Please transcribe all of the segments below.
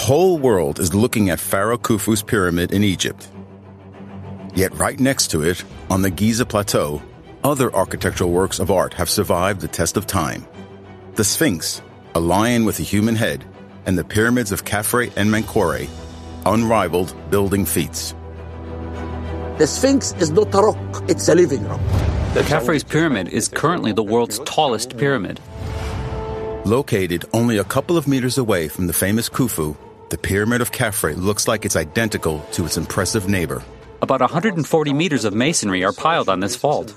whole world is looking at Pharaoh Khufu's pyramid in Egypt. Yet right next to it, on the Giza Plateau, other architectural works of art have survived the test of time. The Sphinx, a lion with a human head, and the pyramids of Khafre and Menkaure, unrivaled building feats. The Sphinx is not a rock, it's a living rock. Khafre's pyramid is currently the world's tallest pyramid. Located only a couple of meters away from the famous Khufu, the Pyramid of Khafre looks like it's identical to its impressive neighbor. About 140 meters of masonry are piled on this fault.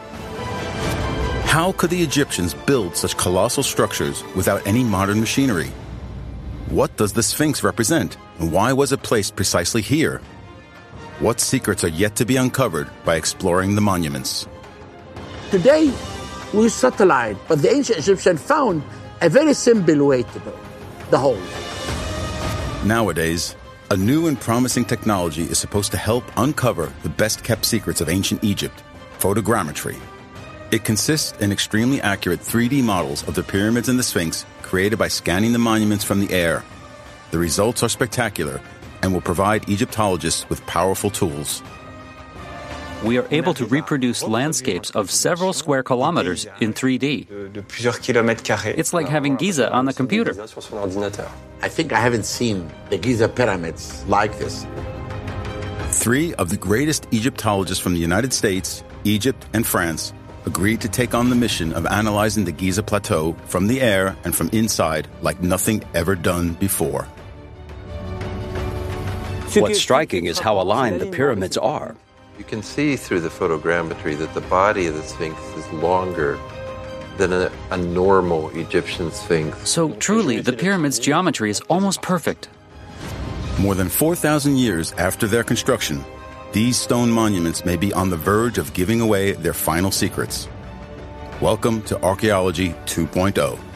How could the Egyptians build such colossal structures without any modern machinery? What does the Sphinx represent, and why was it placed precisely here? What secrets are yet to be uncovered by exploring the monuments? Today, we use satellite, but the ancient Egyptians found a very simple way to build the whole. Nowadays, a new and promising technology is supposed to help uncover the best-kept secrets of ancient Egypt, photogrammetry. It consists in extremely accurate 3D models of the pyramids and the Sphinx created by scanning the monuments from the air. The results are spectacular and will provide Egyptologists with powerful tools. We are able to reproduce landscapes of several square kilometers in 3D. It's like having Giza on the computer. I think I haven't seen the Giza pyramids like this. 3 of the greatest Egyptologists from the United States, Egypt, and France agreed to take on the mission of analyzing the Giza Plateau from the air and from inside like nothing ever done before. What's striking is how aligned the pyramids are. You can see through the photogrammetry that the body of the Sphinx is longer than a normal Egyptian Sphinx. So truly, the pyramid's geometry is almost perfect. More than 4,000 years after their construction, these stone monuments may be on the verge of giving away their final secrets. Welcome to Archaeology 2.0.